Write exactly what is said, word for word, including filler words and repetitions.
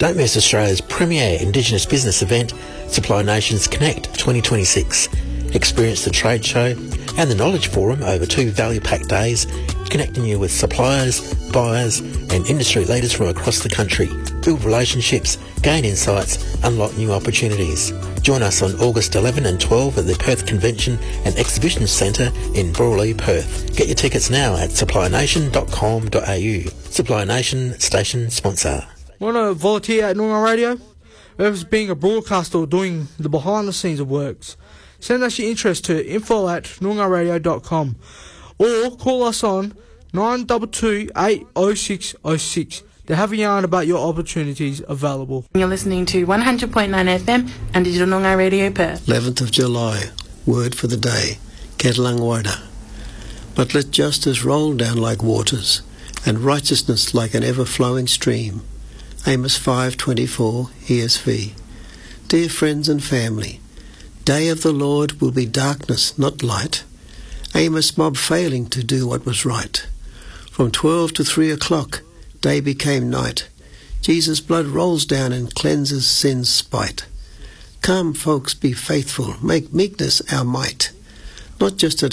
Don't miss Australia's premier Indigenous business event, Supply Nations Connect twenty twenty-six. Experience the trade show and the Knowledge Forum over two value-packed days, connecting you with suppliers, buyers and industry leaders from across the country. Build relationships, gain insights, unlock new opportunities. Join us on August eleventh and twelfth at the Perth Convention and Exhibition Centre in Brawley, Perth. Get your tickets now at supply nation dot com dot a u. Supply Nation station sponsor. Want to volunteer at Noongar Radio? Whether it's being a broadcaster or doing the behind-the-scenes of works, send us your interest to info at noongar radio dot com or call us on nine two two, eight oh six oh six to have a yarn about your opportunities available. You're listening to one hundred point nine F M and Digital Noongar Radio Perth. eleventh of July, word for the day, Ketlangwada. But let justice roll down like waters, and righteousness like an ever-flowing stream. Amos five twenty-four, E S V. Dear friends and family, day of the Lord will be darkness, not light. Amos mob failing to do what was right. From twelve to three o'clock, day became night. Jesus' blood rolls down and cleanses sin's spite. Come, folks, be faithful, make meekness our might. Not just at